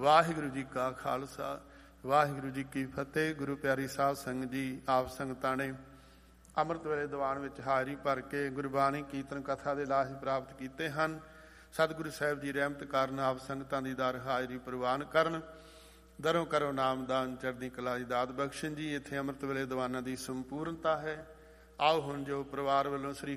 ਵਾਹਿਗੁਰੂ ਜੀ ਕਾ ਖਾਲਸਾ ਵਾਹਿਗੁਰੂ ਜੀ ਕੀ ਫਤਿਹ। ਗੁਰੂ ਪਿਆਰੀ ਸਾਧ ਸੰਗਤ ਜੀ, ਆਪ ਸੰਗਤਾਂ ਨੇ ਅੰਮ੍ਰਿਤ ਵੇਲੇ ਦੀਵਾਨ ਵਿੱਚ ਹਾਜ਼ਰੀ ਭਰ ਕੇ ਗੁਰਬਾਣੀ ਕੀਰਤਨ ਕਥਾ ਦੇ ਲਾਭ ਪ੍ਰਾਪਤ ਕੀਤੇ ਹਨ। ਸਤਿਗੁਰੂ ਸਾਹਿਬ ਦੀ ਰਹਿਮਤ ਕਾਰਨ ਆਪ ਸੰਗਤਾਂ ਦੀ ਦਰ ਹਾਜ਼ਰੀ ਪ੍ਰਵਾਨ ਕਰਨ। ਦਰੋਂ ਕਰੋ ਨਾਮਦਾਨ, ਚੜ੍ਹਦੀ ਕਲਾ ਦੀ ਦਾਤ ਬਖਸ਼ਣ ਜੀ। ਇੱਥੇ ਅੰਮ੍ਰਿਤ ਵੇਲੇ ਦੀਵਾਨਾਂ ਦੀ ਸੰਪੂਰਨਤਾ ਹੈ। ਆਓ ਹੁਣ ਜੋ ਪਰਿਵਾਰ ਵੱਲੋਂ ਸ੍ਰੀ